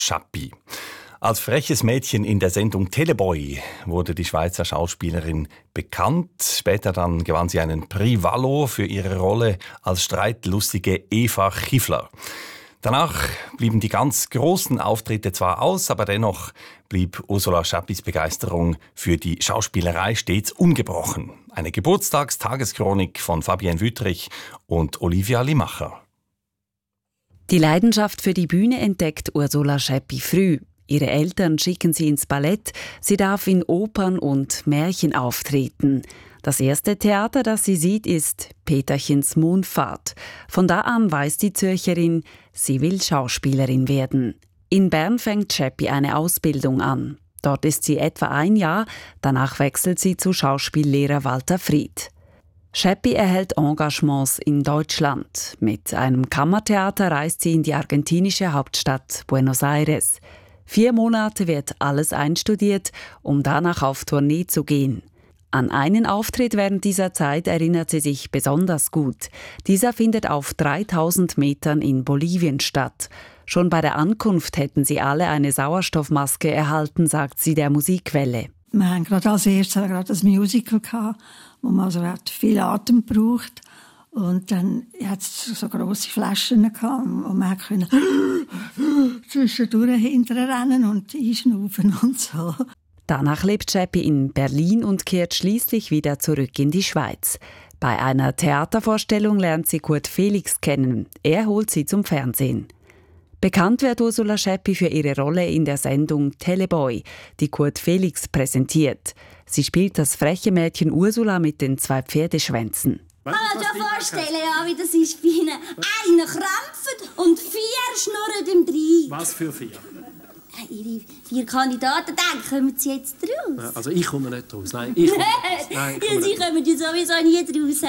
Schappi. Als freches Mädchen in der Sendung Teleboy wurde die Schweizer Schauspielerin bekannt. Später dann gewann sie einen Prix Valo für ihre Rolle als streitlustige Eva Kiefler. Danach blieben die ganz großen Auftritte zwar aus, aber dennoch blieb Ursula Schappis Begeisterung für die Schauspielerei stets ungebrochen. Eine Geburtstagstageschronik von Fabienne Wüttrich und Olivia Limacher. Die Leidenschaft für die Bühne entdeckt Ursula Schappi früh. Ihre Eltern schicken sie ins Ballett, sie darf in Opern und Märchen auftreten. Das erste Theater, das sie sieht, ist Peterchens Mondfahrt. Von da an weiß die Zürcherin, sie will Schauspielerin werden. In Bern fängt Schappi eine Ausbildung an. Dort ist sie etwa ein Jahr, danach wechselt sie zu Schauspiellehrer Walter Fried. Schappi erhält Engagements in Deutschland. Mit einem Kammertheater reist sie in die argentinische Hauptstadt Buenos Aires. 4 Monate wird alles einstudiert, um danach auf Tournee zu gehen. An einen Auftritt während dieser Zeit erinnert sie sich besonders gut. Dieser findet auf 3000 Metern in Bolivien statt. Schon bei der Ankunft hätten sie alle eine Sauerstoffmaske erhalten, sagt sie der Musikwelle. Wir hatten gerade als erstes ein Musical, wo man also viel Atem braucht. Und dann hat es so grosse Flaschen gehabt, wo man zwischendurch hinterrennen und einschnaufen und so. Danach lebt Schappi in Berlin und kehrt schließlich wieder zurück in die Schweiz. Bei einer Theatervorstellung lernt sie Kurt Felix kennen. Er holt sie zum Fernsehen. Bekannt wird Ursula Schappi für ihre Rolle in der Sendung Teleboy, die Kurt Felix präsentiert. Sie spielt das freche Mädchen Ursula mit den 2 Pferdeschwänzen. Ich kann mir schon vorstellen, wie das ist bei ihnen. Einer krampft und 4 schnurren im Dreieck. Was für 4? Ihre 4 Kandidaten, denken, kommen sie jetzt raus? Ja, also ich komme nicht raus. Nein, ich komme nicht raus. Ja, sie kommen ja sowieso nie raus.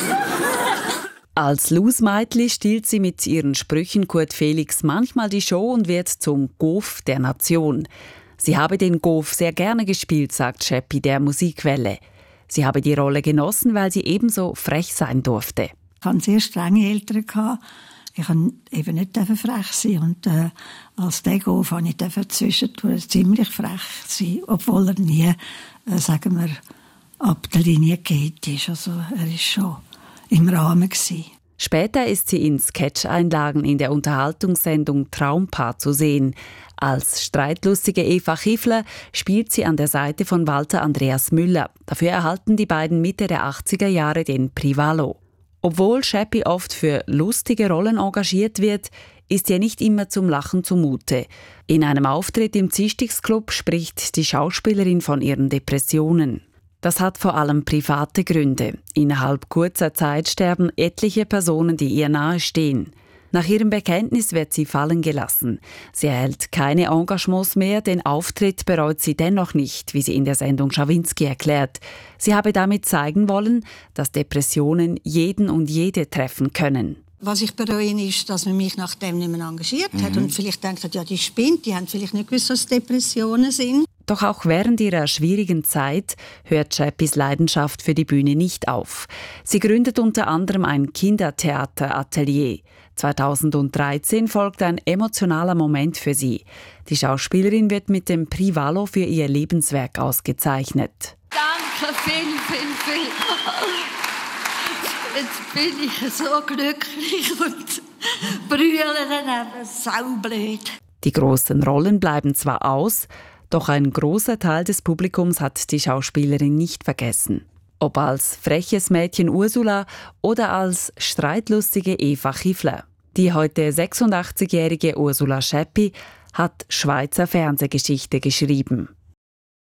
Als Losmeitli stiehlt sie mit ihren Sprüchen Kurt Felix manchmal die Show und wird zum Gof der Nation. Sie habe den Gof sehr gerne gespielt, sagt Schappi der Musikwelle. Sie habe die Rolle genossen, weil sie ebenso frech sein durfte. Ich hatte sehr strenge Eltern. Ich durfte eben nicht frech sein. Und als Dego durfte ich zwischendurch ziemlich frech sein, obwohl er nie, sagen wir, ab der Linie geht ist. Also er war schon im Rahmen. Später ist sie in Sketch-Einlagen in der Unterhaltungssendung Traumpaar zu sehen. Als streitlustige Eva Kiefler spielt sie an der Seite von Walter Andreas Müller. Dafür erhalten die beiden Mitte der 80er Jahre den Prix Valo. Obwohl Schappi oft für lustige Rollen engagiert wird, ist ihr nicht immer zum Lachen zumute. In einem Auftritt im Zistigsclub spricht die Schauspielerin von ihren Depressionen. Das hat vor allem private Gründe. Innerhalb kurzer Zeit sterben etliche Personen, die ihr nahestehen. Nach ihrem Bekenntnis wird sie fallen gelassen. Sie erhält keine Engagements mehr, den Auftritt bereut sie dennoch nicht, wie sie in der Sendung Schawinski erklärt. Sie habe damit zeigen wollen, dass Depressionen jeden und jede treffen können. Was ich bereue, ist, dass man mich nach dem nicht mehr engagiert hat und vielleicht denkt hat, ja, die spinnt, die haben vielleicht nicht gewusst, was Depressionen sind. Doch auch während ihrer schwierigen Zeit hört Schappis Leidenschaft für die Bühne nicht auf. Sie gründet unter anderem ein Kindertheateratelier. 2013 folgt ein emotionaler Moment für sie. Die Schauspielerin wird mit dem Prix Valo für ihr Lebenswerk ausgezeichnet. Danke, viel. Jetzt bin ich so glücklich und brülle daneben, saublöd. Die grossen Rollen bleiben zwar aus, doch ein grosser Teil des Publikums hat die Schauspielerin nicht vergessen. Ob als freches Mädchen Ursula oder als streitlustige Eva Kiefler. Die heute 86-jährige Ursula Schappi hat Schweizer Fernsehgeschichte geschrieben.